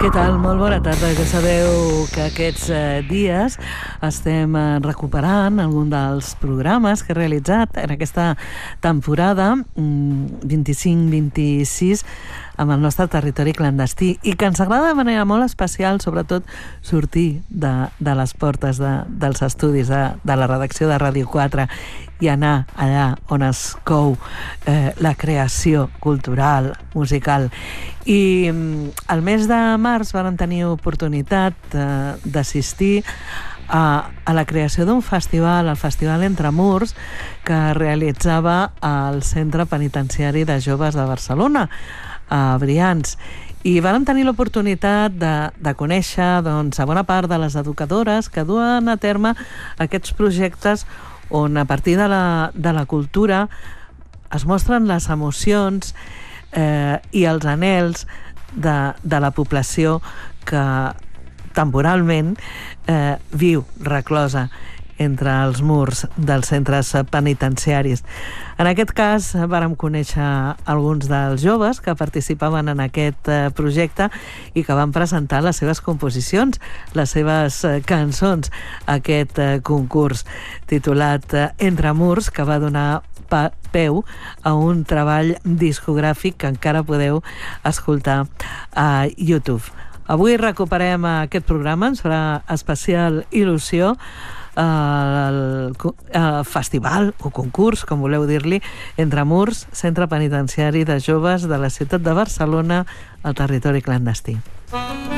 Què tal? Molt bona tarda. Ja sabeu que aquests dies estem recuperant algun dels programes que he realitzat en aquesta temporada 25-26 amb el nostre territori clandestí i que ens agrada de manera molt especial, sobretot, sortir de les portes dels estudis de la redacció de Ràdio 4 i anar allà on es cou la creació cultural, musical. I el mes de març vam tenir oportunitat d'assistir a la creació d'un festival, el Festival Entre Murs, que realitzava el Centre Penitenciari de Joves de Barcelona, a Brians. I vam tenir l'oportunitat de conèixer a bona part de les educadores que duen a terme aquests projectes on a partir de la cultura es mostren les emocions i els anhels de la població que temporalment viu reclosa entre els murs dels centres penitenciaris. En aquest cas vàrem conèixer alguns dels joves que participaven en aquest projecte i que van presentar les seves composicions, les seves cançons a aquest concurs titulat Entre Murs, que va donar peu a un treball discogràfic que encara podeu escoltar a YouTube. Avui recuperem aquest programa, ens farà especial il·lusió el festival o concurs, com voleu dir-li, Entre Murs, Centre Penitenciari de Joves de la ciutat de Barcelona, al territori clandestí.